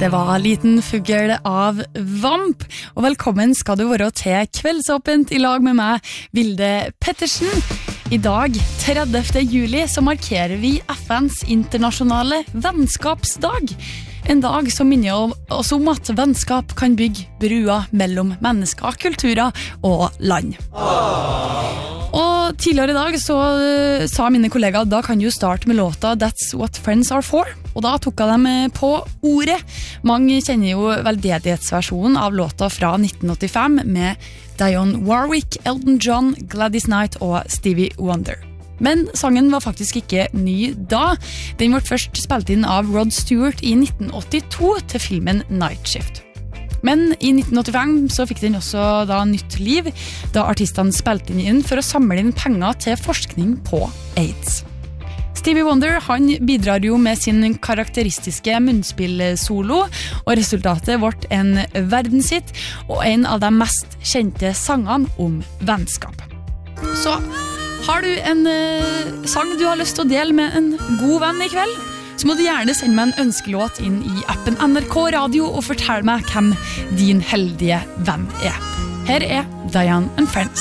Det var Liten fugl av Vamp, og velkommen skal du være til Kveldsåpent I lag med meg, Vilde Pettersen. I dag, 30. juli, så markerer vi FNs internasjonale vennskapsdag. En dag som minner oss om at vennskap kan bygge brua mellom mennesker, kulturer og land. Og tidligere I dag så sa mine kollegaer da kan du starte med låta That's What Friends Are For, og da tok jeg dem på ordet. Mange kjenner jo veldedighetsversjonen av låta fra 1985 med Dionne Warwick, Elton John, Gladys Knight og Stevie Wonder. Men sangen var faktisk ikke ny da. Den ble først spilt inn av Rod Stewart I 1982 til filmen Night Shift. Men I 1985 så fikk den også da nytt liv, da artistene spilte den inn for å samle inn penger til forskning på AIDS. Stevie Wonder, han bidrar jo med sin karakteristiske munnspillsolo, og resultatet ble en verdenshit og en av de mest kjente sangene om vennskap. Så har du en sang du har lyst til å dele med en god venn I kveld, så må du gjerne sende meg en ønskelåt inn I appen NRK Radio og fortell meg hvem din heldige venn Her Diane and Friends.